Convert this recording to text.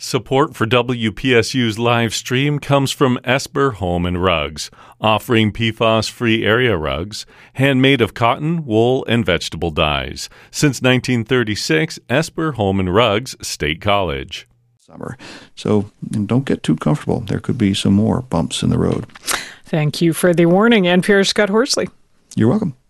Support for WPSU's live stream comes from Esper Home and Rugs, offering PFAS-free area rugs, handmade of cotton, wool, and vegetable dyes. Since 1936, Esper Home and Rugs, State College. Summer. So don't get too comfortable. There could be some more bumps in the road. Thank you for the warning, NPR's Scott Horsley. You're welcome.